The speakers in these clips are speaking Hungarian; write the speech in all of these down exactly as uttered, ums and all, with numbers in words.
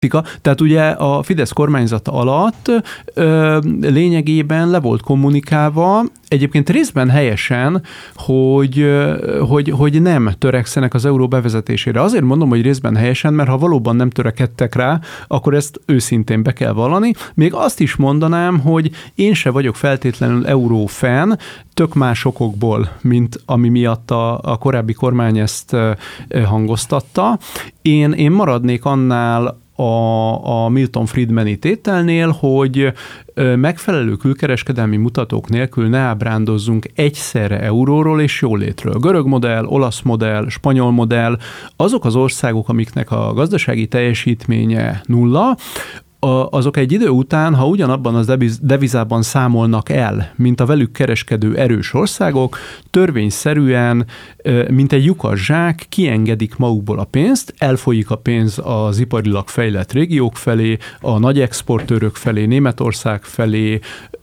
Tehát ugye a Fidesz kormányzata alatt ö, lényegében le volt kommunikálva, egyébként részben helyesen, hogy, hogy, hogy nem törekszenek az euró bevezetésére. Azért mondom, hogy részben helyesen, mert ha valóban nem törekedtek rá, akkor ezt őszintén be kell vallani. Még azt is mondanám, hogy én se vagyok feltétlenül euró-fan, tök más okokból, mint ami miatt a, a korábbi kormány ezt hangoztatta. Én, én maradnék annál a, a Milton Friedmani tételnél, hogy megfelelő külkereskedelmi mutatók nélkül ne ábrándozzunk egyszerre euróról és jólétről. Görög modell, olasz modell, spanyol modell, azok az országok, amiknek a gazdasági teljesítménye nulla, azok egy idő után, ha ugyanabban az devizában számolnak el, mint a velük kereskedő erős országok, törvényszerűen, mint egy lyukas zsák, kiengedik magukból a pénzt, elfolyik a pénz az iparilag fejlett régiók felé, a nagy exportőrök felé, Németország felé,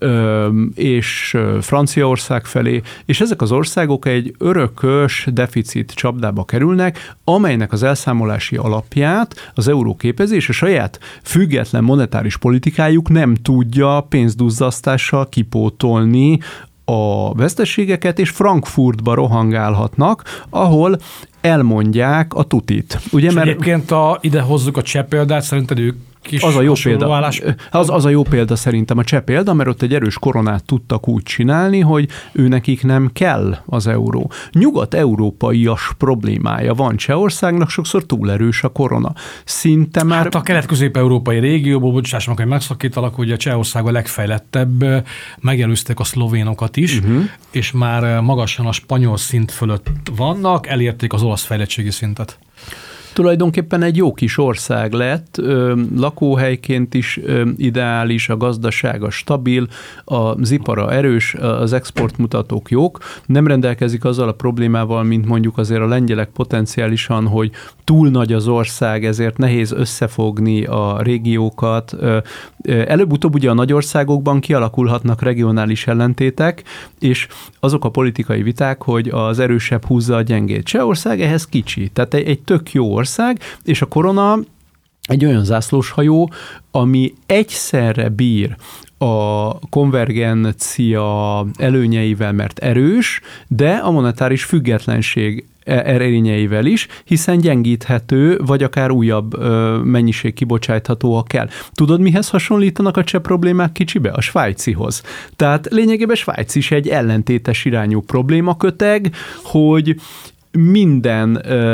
és Franciaország felé, és ezek az országok egy örökös deficit csapdába kerülnek, amelynek az elszámolási alapját az euró képezi, és a saját független monetáris politikájuk nem tudja pénzduzzasztással kipótolni a veszteségeket, és Frankfurtba rohangálhatnak, ahol elmondják a tutit. Ugye, mert egyébként a, ide hozzuk a cseh példát, szerinted ők kis az a jó példa. Állás... Az, az a jó példa szerintem a cseh példa, mert ott egy erős koronát tudtak úgy csinálni, hogy ő nekik nem kell az euró. Nyugat-európaias problémája van Csehországnak, sokszor túl erős a korona. Szinte már... Hát a kelet-közép-európai régióból, bocsássanak, hogy megszakítalak, ugye Csehország a legfejlettebb, megelőzték a szlovénokat is, uh-huh. és már magasan a spanyol szint fölött vannak, elérték az olasz fejlettségi szintet. Tulajdonképpen egy jó kis ország lett, ö, lakóhelyként is ö, ideális, a gazdasága stabil, az ipara erős, az exportmutatók jók, nem rendelkezik azzal a problémával, mint mondjuk azért a lengyelek potenciálisan, hogy túl nagy az ország, ezért nehéz összefogni a régiókat. Ö, előbb-utóbb ugye a nagy országokban kialakulhatnak regionális ellentétek, és azok a politikai viták, hogy az erősebb húzza a gyengét. Csehország ehhez kicsi, tehát egy, egy tök jó ország, és a korona egy olyan zászlóshajó, ami egyszerre bír a konvergencia előnyeivel, mert erős, de a monetáris függetlenség erényeivel is, hiszen gyengíthető, vagy akár újabb ö, mennyiség kibocsátható, ha kell. Tudod, mihez hasonlítanak a cseh problémák kicsibe? A svájcihoz. Tehát lényegében Svájc is egy ellentétes irányú problémaköteg, hogy minden,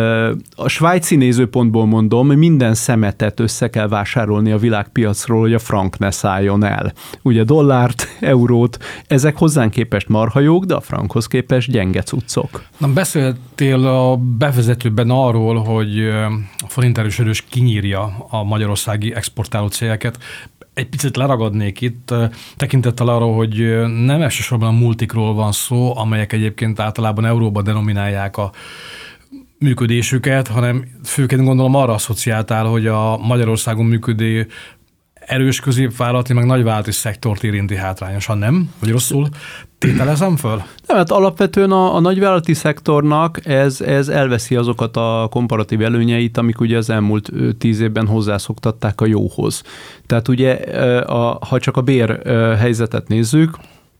a svájci nézőpontból mondom, minden szemetet össze kell vásárolni a világpiacról, hogy a frank ne szálljon el. Ugye dollárt, eurót, ezek hozzánk képest marhajók, de a frankhoz képest gyenge cuccok. Na, beszéltél a bevezetőben arról, hogy a forint erősödés kinyírja a magyarországi exportáló cégeket. Egy picit leragadnék itt, tekintettel arra, hogy nem elsősorban a multikról van szó, amelyek egyébként általában euróban denominálják a működésüket, hanem főként gondolom arra asszociáltál, hogy a Magyarországon működő erős középvállalati, meg nagyvállalati szektort érinti hátrányosan, nem? Vagy rosszul tételezem föl? Nem, hát alapvetően a, a nagyvállalati szektornak ez, ez elveszi azokat a komparatív előnyeit, amik ugye az elmúlt tíz évben hozzászoktatták a jóhoz. Tehát ugye, a, ha csak a bér helyzetet nézzük,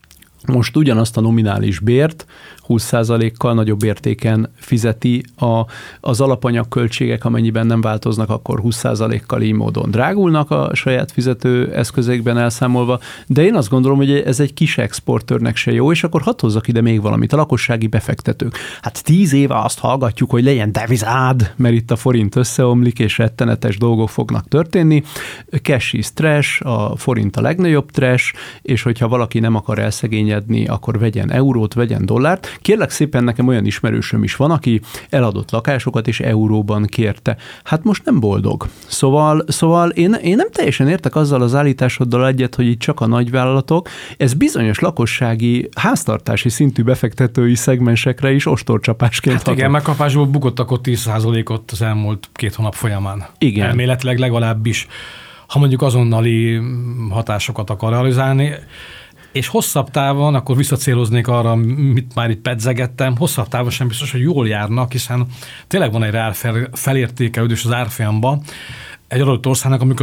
most ugyanazt a nominális bért húsz százalékkal nagyobb értéken fizeti a, az alapanyagköltségek, amennyiben nem változnak, akkor húsz százalékkal így módon drágulnak a saját fizető eszközékben elszámolva, de én azt gondolom, hogy ez egy kis exportőrnek se jó, és akkor hadd hozzak ide még valamit, a lakossági befektetők. Hát tíz éve azt hallgatjuk, hogy legyen devizád, mert itt a forint összeomlik, és rettenetes dolgok fognak történni. Cash is trash, a forint a legnagyobb trash, és hogyha valaki nem akar elszegényedni, akkor vegyen eurót, vegyen dollárt. Kérlek szépen, nekem olyan ismerősöm is van, aki eladott lakásokat és euróban kérte. Hát most nem boldog. Szóval, szóval én, én nem teljesen értek azzal az állításoddal egyet, hogy itt csak a nagyvállalatok, ez bizonyos lakossági, háztartási szintű befektetői szegmensekre is ostorcsapásként hát igen, megkapásból bukottak ott tíz százalékot az elmúlt két hónap folyamán. Igen. Elméletileg legalábbis, ha mondjuk azonnali hatásokat akar realizálni, és hosszabb távon, akkor visszacéloznék arra, amit már itt pedzegettem, hosszabb távon sem biztos, hogy jól járnak, hiszen tényleg van egy reál felértékelődés az árfolyamban, egy adott országnak, amikor